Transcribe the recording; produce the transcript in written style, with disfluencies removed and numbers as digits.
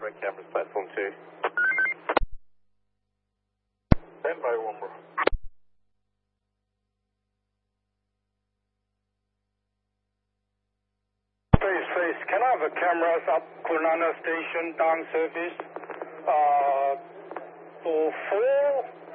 Red cameras, platform 2. Stand by, one more. Face, can I have a cameras up Kulana Station down service? To 4